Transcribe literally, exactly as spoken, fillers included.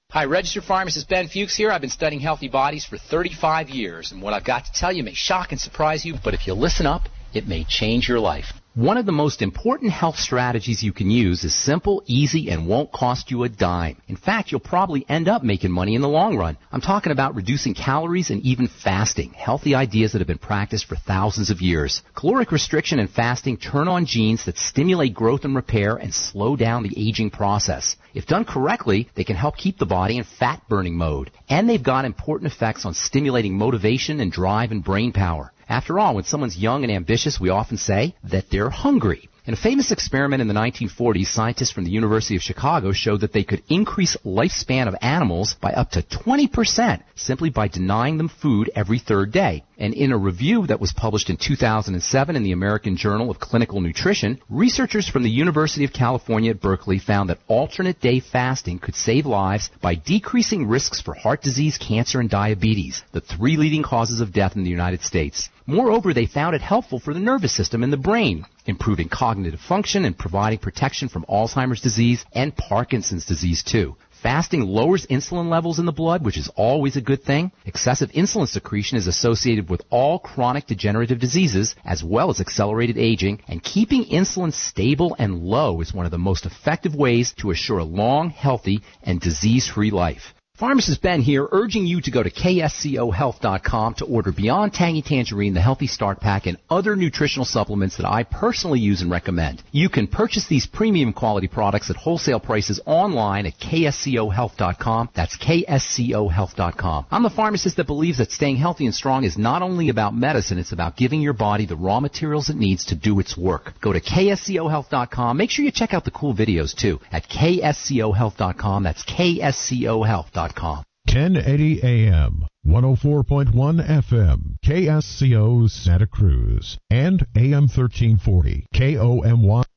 Hi, registered pharmacist Ben Fuchs here. I've been studying healthy bodies for thirty-five years, and what I've got to tell you may shock and surprise you, but if you listen up, it may change your life. One of the most important health strategies you can use is simple, easy, and won't cost you a dime. In fact, you'll probably end up making money in the long run. I'm talking about reducing calories and even fasting, healthy ideas that have been practiced for thousands of years. Caloric restriction and fasting turn on genes that stimulate growth and repair and slow down the aging process. If done correctly, they can help keep the body in fat-burning mode. And they've got important effects on stimulating motivation and drive and brain power. After all, when someone's young and ambitious, we often say that they're hungry. In a famous experiment in the nineteen forties, scientists from the University of Chicago showed that they could increase lifespan of animals by up to twenty percent simply by denying them food every third day. And in a review that was published in two thousand seven in the American Journal of Clinical Nutrition, researchers from the University of California at Berkeley found that alternate day fasting could save lives by decreasing risks for heart disease, cancer, and diabetes, the three leading causes of death in the United States. Moreover, they found it helpful for the nervous system and the brain, improving cognitive function and providing protection from Alzheimer's disease and Parkinson's disease too. Fasting lowers insulin levels in the blood, which is always a good thing. Excessive insulin secretion is associated with all chronic degenerative diseases, as well as accelerated aging, and keeping insulin stable and low is one of the most effective ways to assure a long, healthy, and disease-free life. Pharmacist Ben here, urging you to go to K S C O health dot com to order Beyond Tangy Tangerine, the Healthy Start Pack, and other nutritional supplements that I personally use and recommend. You can purchase these premium quality products at wholesale prices online at K S C O health dot com. That's K S C O health dot com. I'm the pharmacist that believes that staying healthy and strong is not only about medicine, it's about giving your body the raw materials it needs to do its work. Go to K S C O health dot com. Make sure you check out the cool videos, too, at K S C O health dot com. That's K S C O health dot com. ten eighty A M, one oh four point one F M, K S C O Santa Cruz, and A M thirteen forty, K O M Y.